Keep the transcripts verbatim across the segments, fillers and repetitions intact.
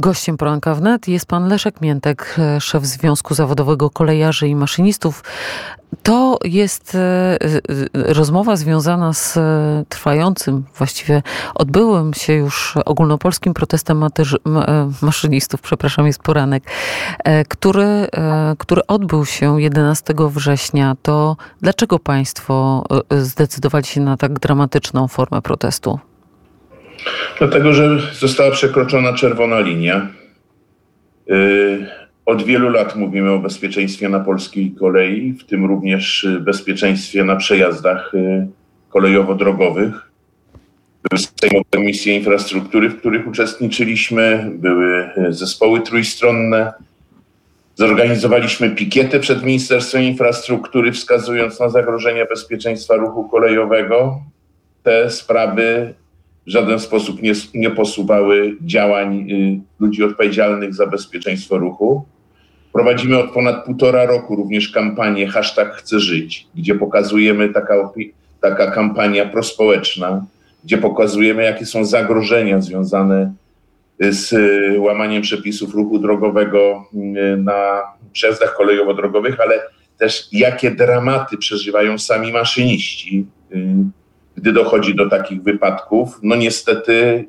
Gościem Poranka Wnet jest pan Leszek Miętek, szef Związku Zawodowego Kolejarzy i Maszynistów. To jest rozmowa związana z trwającym, właściwie odbyłym się już ogólnopolskim protestem materzy- maszynistów, przepraszam, jest poranek, który, który odbył się jedenastego września. To dlaczego państwo zdecydowali się na tak dramatyczną formę protestu? Dlatego, że została przekroczona czerwona linia. Od wielu lat mówimy o bezpieczeństwie na polskiej kolei, w tym również bezpieczeństwie na przejazdach kolejowo-drogowych. Były sejmowe komisje infrastruktury, w których uczestniczyliśmy, były zespoły trójstronne. Zorganizowaliśmy pikietę przed Ministerstwem Infrastruktury, wskazując na zagrożenia bezpieczeństwa ruchu kolejowego. Te sprawy w żaden sposób nie, nie posuwały działań y, ludzi odpowiedzialnych za bezpieczeństwo ruchu. Prowadzimy od ponad półtora roku również kampanię hashtag Chcę Żyć, gdzie pokazujemy taka, opi- taka kampania prospołeczna, gdzie pokazujemy, jakie są zagrożenia związane z y, łamaniem przepisów ruchu drogowego y, na przejazdach kolejowo-drogowych, ale też jakie dramaty przeżywają sami maszyniści, y, gdy dochodzi do takich wypadków. No niestety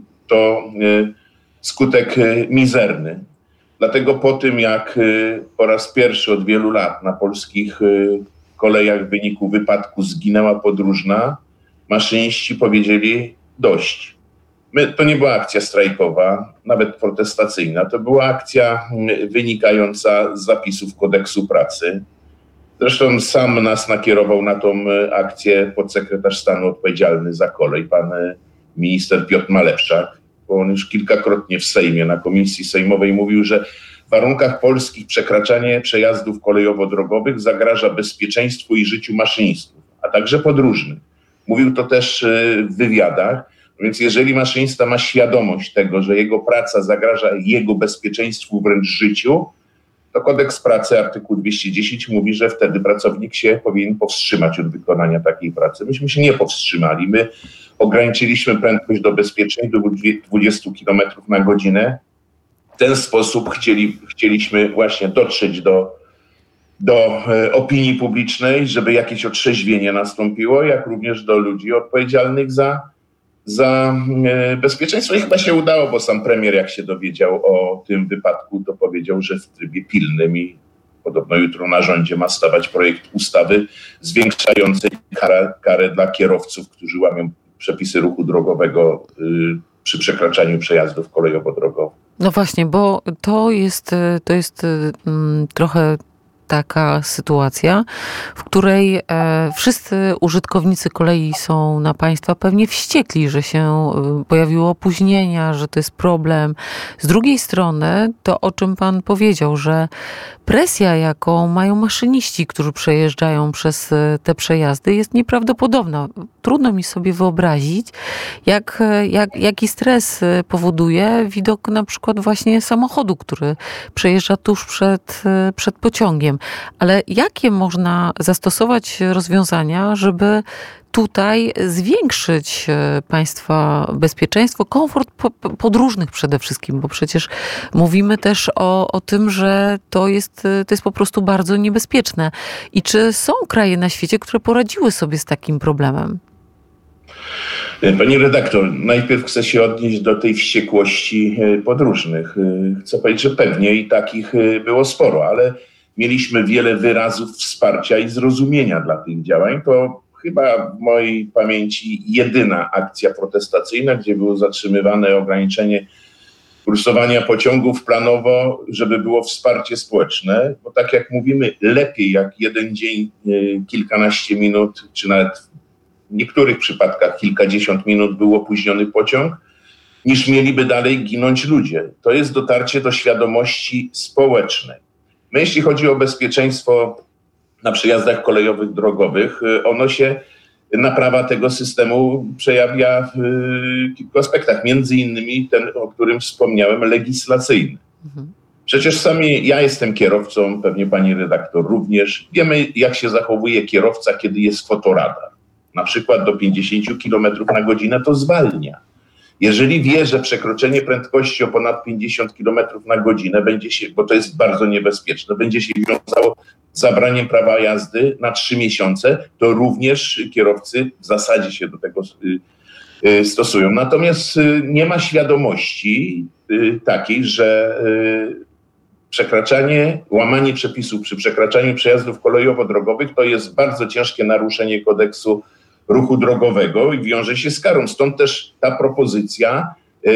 to y, skutek y, mizerny. Dlatego po tym, jak y, po raz pierwszy od wielu lat na polskich y, kolejach w wyniku wypadku zginęła podróżna, maszyniści powiedzieli dość. My, to nie była akcja strajkowa, nawet protestacyjna. To była akcja y, wynikająca z zapisów kodeksu pracy. Zresztą sam nas nakierował na tą akcję podsekretarz stanu odpowiedzialny za kolej, pan minister Piotr Malewczak, bo on już kilkakrotnie w Sejmie, na komisji sejmowej mówił, że w warunkach polskich przekraczanie przejazdów kolejowo-drogowych zagraża bezpieczeństwu i życiu maszynistów, a także podróżnych. Mówił to też w wywiadach, więc jeżeli maszynista ma świadomość tego, że jego praca zagraża jego bezpieczeństwu, wręcz życiu, to kodeks pracy, artykuł dwieście dziesięć mówi, że wtedy pracownik się powinien powstrzymać od wykonania takiej pracy. Myśmy się nie powstrzymali. My ograniczyliśmy prędkość do bezpiecznej do dwadzieścia kilometrów na godzinę. W ten sposób chcieli, chcieliśmy właśnie dotrzeć do, do opinii publicznej, żeby jakieś otrzeźwienie nastąpiło, jak również do ludzi odpowiedzialnych za za bezpieczeństwo. I chyba się udało, bo sam premier, jak się dowiedział o tym wypadku, to powiedział, że w trybie pilnym i podobno jutro na rządzie ma stawać projekt ustawy zwiększającej karę, karę dla kierowców, którzy łamią przepisy ruchu drogowego y, przy przekraczaniu przejazdów kolejowo-drogowych. No właśnie, bo to jest, to jest mm, trochę taka sytuacja, w której e, wszyscy użytkownicy kolei są na państwa pewnie wściekli, że się e, pojawiło opóźnienia, że to jest problem. Z drugiej strony to, o czym pan powiedział, że presja, jaką mają maszyniści, którzy przejeżdżają przez e, te przejazdy, jest nieprawdopodobna. Trudno mi sobie wyobrazić, jak, jak, jaki stres powoduje widok na przykład właśnie samochodu, który przejeżdża tuż przed, przed pociągiem. Ale jakie można zastosować rozwiązania, żeby tutaj zwiększyć państwa bezpieczeństwo, komfort podróżnych przede wszystkim, bo przecież mówimy też o, o tym, że to jest, to jest po prostu bardzo niebezpieczne. I czy są kraje na świecie, które poradziły sobie z takim problemem? Pani redaktor, najpierw chcę się odnieść do tej wściekłości podróżnych. Chcę powiedzieć, że pewnie i takich było sporo, ale mieliśmy wiele wyrazów wsparcia i zrozumienia dla tych działań. To chyba w mojej pamięci jedyna akcja protestacyjna, gdzie było zatrzymywane ograniczenie kursowania pociągów planowo, żeby było wsparcie społeczne. Bo tak jak mówimy, lepiej jak jeden dzień, kilkanaście minut, czy nawet w niektórych przypadkach kilkadziesiąt minut był opóźniony pociąg, niż mieliby dalej ginąć ludzie. To jest dotarcie do świadomości społecznej. My, jeśli chodzi o bezpieczeństwo na przejazdach kolejowych, drogowych, ono się, naprawa tego systemu przejawia w kilku aspektach. Między innymi ten, o którym wspomniałem, legislacyjny. Mhm. Przecież sami, ja jestem kierowcą, pewnie pani redaktor również. Wiemy, jak się zachowuje kierowca, kiedy jest fotoradar. Na przykład do pięćdziesiąt kilometrów na godzinę to zwalnia. Jeżeli wie, że przekroczenie prędkości o ponad pięćdziesiąt kilometrów na godzinę będzie się, bo to jest bardzo niebezpieczne, będzie się wiązało z zabraniem prawa jazdy na trzy miesiące, to również kierowcy w zasadzie się do tego stosują. Natomiast nie ma świadomości takiej, że przekraczanie, łamanie przepisów przy przekraczaniu przejazdów kolejowo-drogowych to jest bardzo ciężkie naruszenie kodeksu ruchu drogowego i wiąże się z karą. Stąd też ta propozycja yy,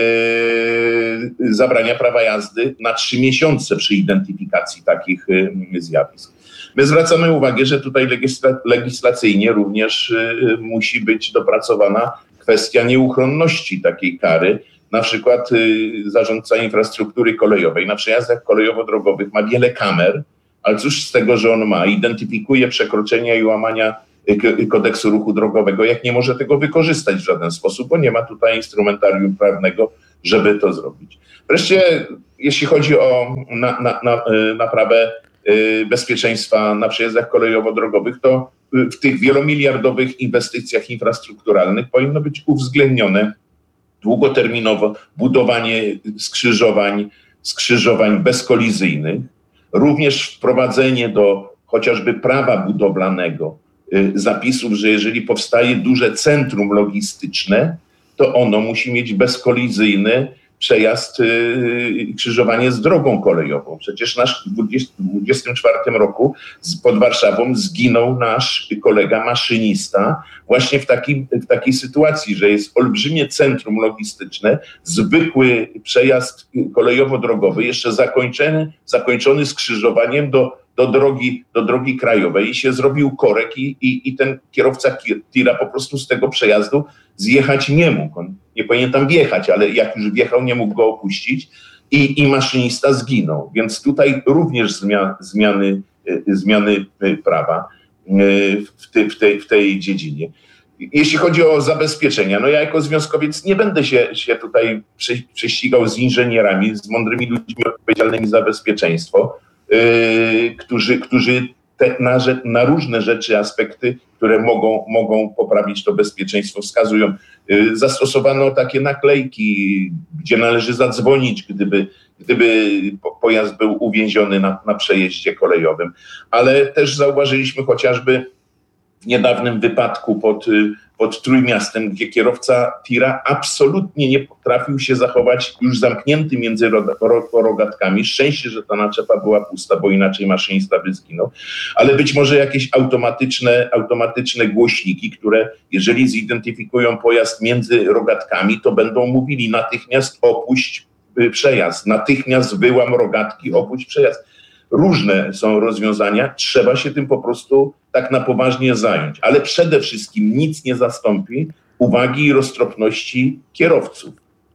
zabrania prawa jazdy na trzy miesiące przy identyfikacji takich yy, zjawisk. My zwracamy uwagę, że tutaj legisla- legislacyjnie również yy, musi być dopracowana kwestia nieuchronności takiej kary. Na przykład yy, zarządca infrastruktury kolejowej na przejazdach kolejowo-drogowych ma wiele kamer, ale cóż z tego, że on ma, identyfikuje przekroczenia i łamania kodeksu ruchu drogowego, jak nie może tego wykorzystać w żaden sposób, bo nie ma tutaj instrumentarium prawnego, żeby to zrobić. Wreszcie, jeśli chodzi o na, na, na, naprawę bezpieczeństwa na przejazdach kolejowo-drogowych, to w tych wielomiliardowych inwestycjach infrastrukturalnych powinno być uwzględnione długoterminowo budowanie skrzyżowań, skrzyżowań bezkolizyjnych, również wprowadzenie do chociażby prawa budowlanego zapisów, że jeżeli powstaje duże centrum logistyczne, to ono musi mieć bezkolizyjny przejazd, yy, krzyżowanie z drogą kolejową. Przecież nasz w dwudziestym czwartym roku z, pod Warszawą zginął nasz kolega maszynista właśnie w, takim, w takiej sytuacji, że jest olbrzymie centrum logistyczne, zwykły przejazd kolejowo-drogowy, jeszcze zakończony, zakończony skrzyżowaniem do do drogi, do drogi krajowej i się zrobił korek i, i, i ten kierowca tira po prostu z tego przejazdu zjechać nie mógł. On nie powinien tam wjechać, ale jak już wjechał, nie mógł go opuścić i, i maszynista zginął. Więc tutaj również zmian, zmiany, zmiany prawa w, te, w, tej, w tej dziedzinie. Jeśli chodzi o zabezpieczenia, no ja jako związkowiec nie będę się, się tutaj prze, prześcigał z inżynierami, z mądrymi ludźmi odpowiedzialnymi za bezpieczeństwo, Yy, którzy, którzy te, na, na różne rzeczy, aspekty, które mogą, mogą poprawić to bezpieczeństwo, wskazują. Yy, zastosowano takie naklejki, gdzie należy zadzwonić, gdyby, gdyby pojazd był uwięziony na, na przejeździe kolejowym. Ale też zauważyliśmy chociażby w niedawnym wypadku pod, pod Trójmiastem, gdzie kierowca tira absolutnie nie potrafił się zachować, już zamknięty między rogatkami. Szczęście, że ta naczepa była pusta, bo inaczej maszynista by zginął. Ale być może jakieś automatyczne, automatyczne głośniki, które jeżeli zidentyfikują pojazd między rogatkami, to będą mówili natychmiast opuść przejazd, natychmiast wyłam rogatki, opuść przejazd. Różne są rozwiązania, trzeba się tym po prostu tak na poważnie zająć. Ale przede wszystkim nic nie zastąpi uwagi i roztropności kierowców.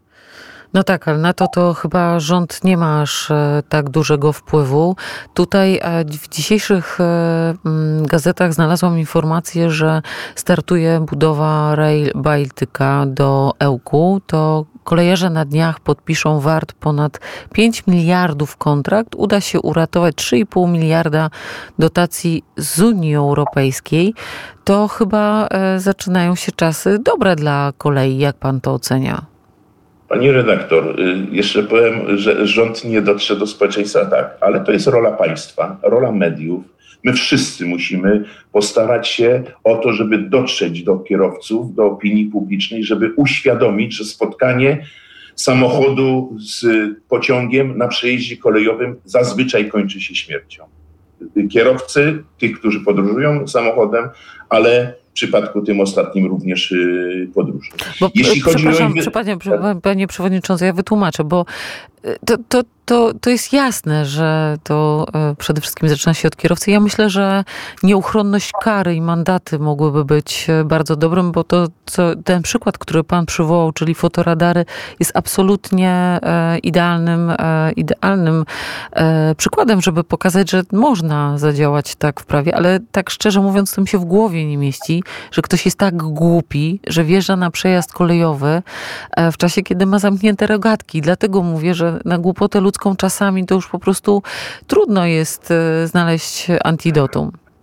No tak, ale na to to chyba rząd nie ma aż tak dużego wpływu. Tutaj w dzisiejszych gazetach znalazłam informację, że startuje budowa Rail Baltica do Ełku. To kolejarze na dniach podpiszą wart ponad pięć miliardów kontrakt. Uda się uratować trzy i pół miliarda dotacji z Unii Europejskiej. To chyba zaczynają się czasy dobre dla kolei. Jak pan to ocenia? Pani redaktor, jeszcze powiem, że rząd nie dotrze do społeczeństwa, tak, ale to jest rola państwa, rola mediów. My wszyscy musimy postarać się o to, żeby dotrzeć do kierowców, do opinii publicznej, żeby uświadomić, że spotkanie samochodu z pociągiem na przejeździe kolejowym zazwyczaj kończy się śmiercią. Kierowcy, tych, którzy podróżują samochodem, ale w przypadku tym ostatnim również podróży. Bo, Jeśli chodzi przepraszam, o... Panie, panie przewodniczący, ja wytłumaczę, bo to, to, to, to jest jasne, że to przede wszystkim zaczyna się od kierowcy. Ja myślę, że nieuchronność kary i mandaty mogłyby być bardzo dobrym, bo to co, ten przykład, który pan przywołał, czyli fotoradary, jest absolutnie idealnym, idealnym przykładem, żeby pokazać, że można zadziałać tak w prawie, ale tak szczerze mówiąc, to mi się w głowie nie mieści, że ktoś jest tak głupi, że wjeżdża na przejazd kolejowy w czasie, kiedy ma zamknięte rogatki. Dlatego mówię, że na głupotę ludzką czasami to już po prostu trudno jest znaleźć antidotum.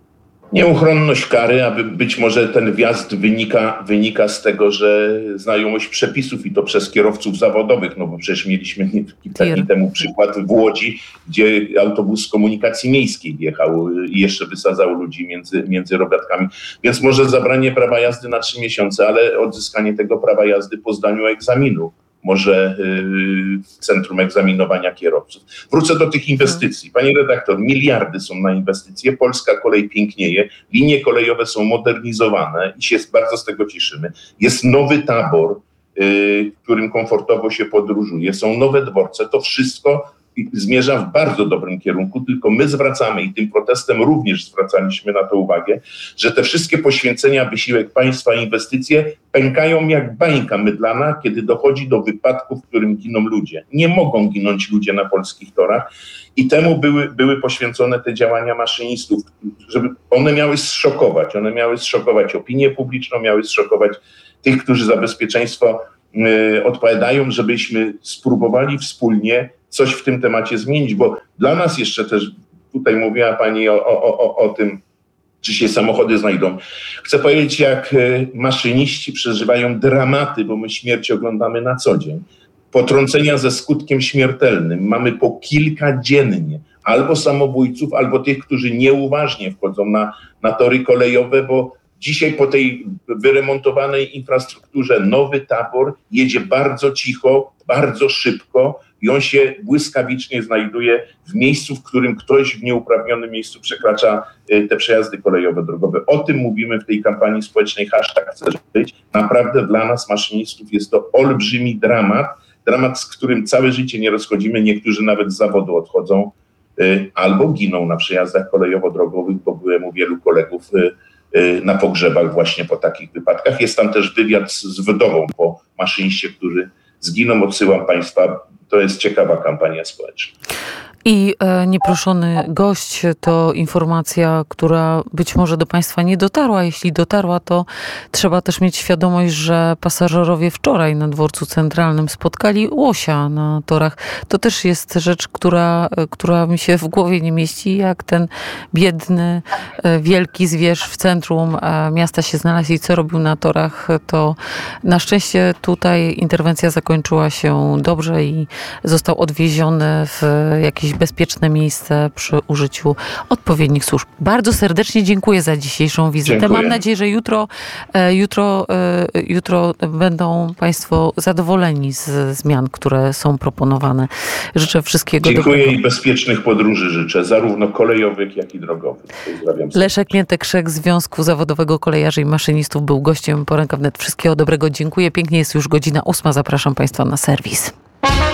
Nieuchronność kary, aby być może ten wjazd wynika, wynika z tego, że znajomość przepisów i to przez kierowców zawodowych, no bo przecież mieliśmy kilka dni temu przykład w Łodzi, gdzie autobus komunikacji miejskiej wjechał i jeszcze wysadzał ludzi między, między rogatkami. Więc może zabranie prawa jazdy na trzy miesiące, ale odzyskanie tego prawa jazdy po zdaniu egzaminu. Może w centrum egzaminowania kierowców. Wrócę do tych inwestycji. Pani redaktor, miliardy są na inwestycje, polska kolej pięknieje, linie kolejowe są modernizowane i się bardzo z tego cieszymy. Jest nowy tabor, w którym komfortowo się podróżuje, są nowe dworce, to wszystko zmierza w bardzo dobrym kierunku, tylko my zwracamy i tym protestem również zwracaliśmy na to uwagę, że te wszystkie poświęcenia, wysiłek państwa, inwestycje pękają jak bańka mydlana, kiedy dochodzi do wypadków, w którym giną ludzie. Nie mogą ginąć ludzie na polskich torach i temu były, były poświęcone te działania maszynistów, żeby one miały zszokować, one miały zszokować opinię publiczną, miały zszokować tych, którzy za bezpieczeństwo y, odpowiadają, żebyśmy spróbowali wspólnie coś w tym temacie zmienić, bo dla nas jeszcze też, tutaj mówiła pani o, o, o, o tym, czy się samochody znajdą. Chcę powiedzieć, jak maszyniści przeżywają dramaty, bo my śmierć oglądamy na co dzień. Potrącenia ze skutkiem śmiertelnym mamy po kilka dziennie. Albo samobójców, albo tych, którzy nieuważnie wchodzą na, na tory kolejowe, bo dzisiaj po tej wyremontowanej infrastrukturze nowy tabor jedzie bardzo cicho, bardzo szybko i on się błyskawicznie znajduje w miejscu, w którym ktoś w nieuprawnionym miejscu przekracza te przejazdy kolejowe, drogowe. O tym mówimy w tej kampanii społecznej hashtag Chcesz być. Naprawdę dla nas, maszynistów, jest to olbrzymi dramat. Dramat, z którym całe życie nie rozchodzimy. Niektórzy nawet z zawodu odchodzą albo giną na przejazdach kolejowo-drogowych, bo byłem u wielu kolegów na pogrzebach właśnie po takich wypadkach. Jest tam też wywiad z wdową po maszyniście, który zginął. Odsyłam państwa. To jest ciekawa kampania społeczna. I e, nieproszony gość to informacja, która być może do państwa nie dotarła. Jeśli dotarła, to trzeba też mieć świadomość, że pasażerowie wczoraj na dworcu centralnym spotkali łosia na torach. To też jest rzecz, która, która mi się w głowie nie mieści, jak ten biedny, e, wielki zwierz w centrum e, miasta się znalazł i co robił na torach. To na szczęście tutaj interwencja zakończyła się dobrze i został odwieziony w jakieś bezpieczne miejsce przy użyciu odpowiednich służb. Bardzo serdecznie dziękuję za dzisiejszą wizytę. Dziękuję. Mam nadzieję, że jutro, jutro, jutro będą państwo zadowoleni z zmian, które są proponowane. Życzę wszystkiego Dziękuję dobrego. I bezpiecznych podróży życzę, zarówno kolejowych, jak i drogowych. Pozdrawiam. Leszek Miętek-Szek z Związku Zawodowego Kolejarzy i Maszynistów był gościem Poranka Wnet. Wszystkiego dobrego. Dziękuję pięknie. Jest już godzina ósma. Zapraszam państwa na serwis.